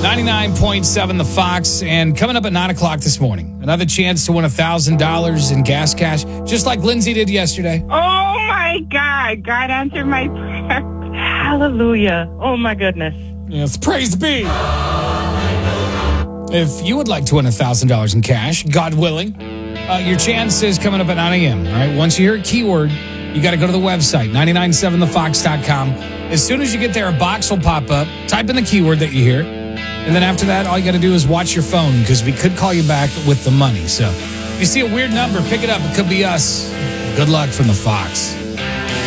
99.7 The Fox, and coming up at 9 o'clock this morning, another chance to win $1,000 in gas cash, just like Lindsay did yesterday. Oh, my God. God answered my prayer. Hallelujah. Oh, my goodness. Yes, praise be. If you would like to win $1,000 in cash, God willing, your chance is coming up at 9 a.m. All right, once you hear a keyword, you got to go to the website, 997thefox.com. As soon as you get there, a box will pop up. Type in the keyword that you hear. And then after that, all you got to do is watch your phone because we could call you back with the money. So if you see a weird number, pick it up. It could be us. Good luck from the Fox.